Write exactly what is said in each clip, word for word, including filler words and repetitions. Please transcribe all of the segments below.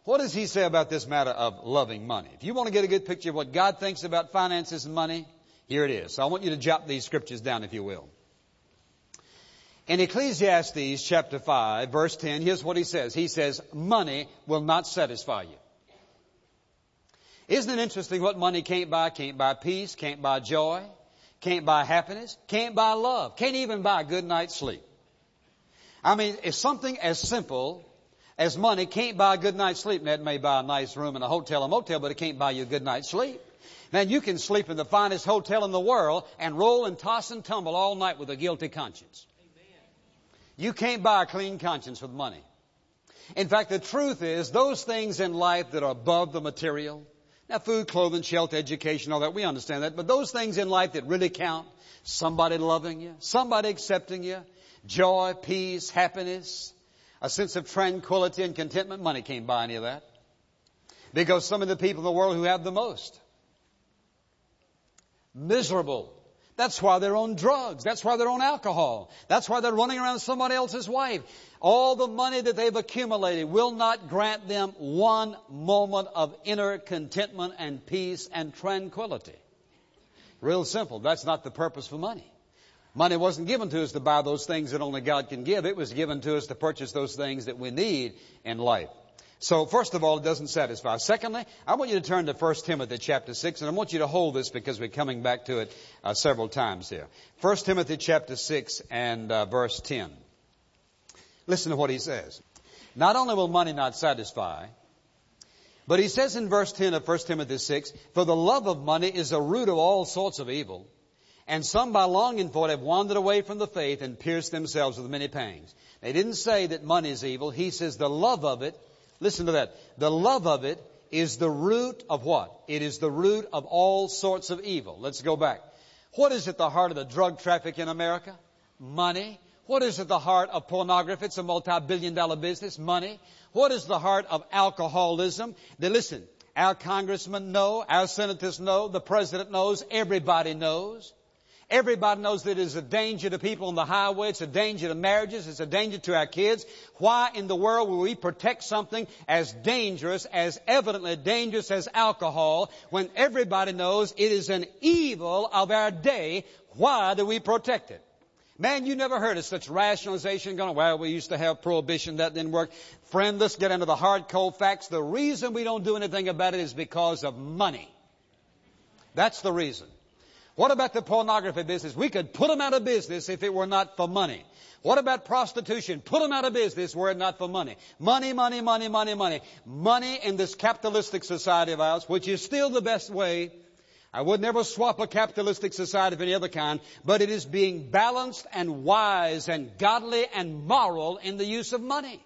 What does he say about this matter of loving money? If you want to get a good picture of what God thinks about finances and money, here it is. So I want you to jot these scriptures down, if you will. In Ecclesiastes chapter five, verse ten, here's what he says. He says, money will not satisfy you. Isn't it interesting what money can't buy? Can't buy peace, can't buy joy, can't buy happiness, can't buy love, can't even buy a good night's sleep. I mean, if something as simple as money can't buy a good night's sleep, and that may buy a nice room in a hotel or motel, but it can't buy you a good night's sleep. Man, you can sleep in the finest hotel in the world and roll and toss and tumble all night with a guilty conscience. Amen. You can't buy a clean conscience with money. In fact, the truth is, those things in life that are above the material, now food, clothing, shelter, education, all that, we understand that, but those things in life that really count, somebody loving you, somebody accepting you, joy, peace, happiness, a sense of tranquility and contentment, money can't buy any of that. Because some of the people in the world who have the most, miserable. That's why they're on drugs. That's why they're on alcohol. That's why they're running around somebody else's wife. All the money that they've accumulated will not grant them one moment of inner contentment and peace and tranquility. Real simple. That's not the purpose for money. Money wasn't given to us to buy those things that only God can give. It was given to us to purchase those things that we need in life. So first of all, it doesn't satisfy. Secondly, I want you to turn to First Timothy chapter six, and I want you to hold this because we're coming back to it uh, several times here. First Timothy chapter six and uh, verse ten. Listen to what he says. Not only will money not satisfy, but he says in verse ten of First Timothy six, for the love of money is a root of all sorts of evil, and some by longing for it have wandered away from the faith and pierced themselves with many pangs. They didn't say that money is evil. He says the love of it, listen to that, the love of it is the root of what? It is the root of all sorts of evil. Let's go back. What is at the heart of the drug traffic in America? Money. What is at the heart of pornography? It's a multi-billion dollar business. Money. What is the heart of alcoholism? Then listen, our congressmen know, our senators know, the president knows, everybody knows. Everybody knows that it is a danger to people on the highway. It's a danger to marriages. It's a danger to our kids. Why in the world will we protect something as dangerous, as evidently dangerous as alcohol, when everybody knows it is an evil of our day? Why do we protect it? Man, you never heard of such rationalization going, well, we used to have prohibition, that didn't work. Friend, let's get into the hard, cold facts. The reason we don't do anything about it is because of money. That's the reason. What about the pornography business? We could put them out of business if it were not for money. What about prostitution? Put them out of business were it not for money. Money, money, money, money, money. Money in this capitalistic society of ours, which is still the best way. I would never swap a capitalistic society of any other kind, but it is being balanced and wise and godly and moral in the use of money.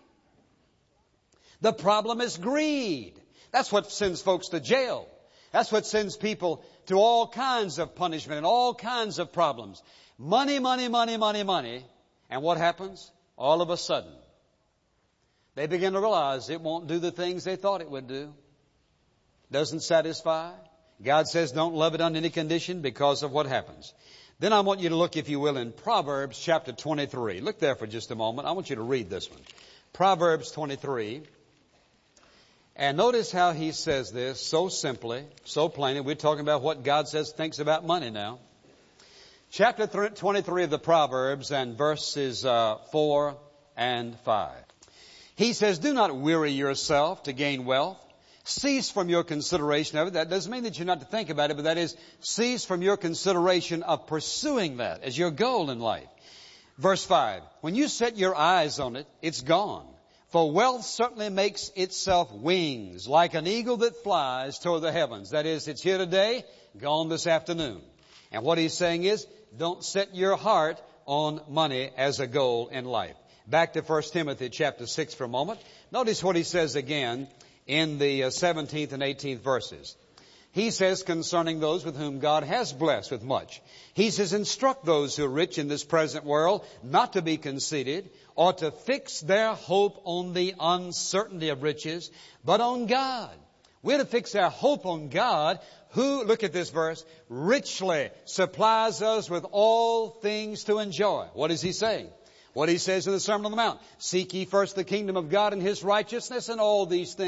The problem is greed. That's what sends folks to jail. That's what sends people to all kinds of punishment and all kinds of problems. Money, money, money, money, money. And what happens? All of a sudden, they begin to realize it won't do the things they thought it would do. Doesn't satisfy. God says don't love it under any condition because of what happens. Then I want you to look, if you will, in Proverbs chapter twenty-three. Look there for just a moment. I want you to read this one. Proverbs twenty-three. And notice how he says this so simply, so plainly. We're talking about what God says, thinks about money now. Chapter twenty-three of the Proverbs and verses uh, four and five. He says, do not weary yourself to gain wealth. Cease from your consideration of it. That doesn't mean that you're not to think about it, but that is, cease from your consideration of pursuing that as your goal in life. Verse five, when you set your eyes on it, it's gone. For wealth certainly makes itself wings, like an eagle that flies toward the heavens. That is, it's here today, gone this afternoon. And what he's saying is, don't set your heart on money as a goal in life. Back to First Timothy chapter six for a moment. Notice what he says again in the seventeenth and eighteenth verses. He says concerning those with whom God has blessed with much. He says, instruct those who are rich in this present world not to be conceited or to fix their hope on the uncertainty of riches, but on God. We're to fix our hope on God, who, look at this verse, richly supplies us with all things to enjoy. What is he saying? What he says in the Sermon on the Mount. Seek ye first the kingdom of God and his righteousness, and all these things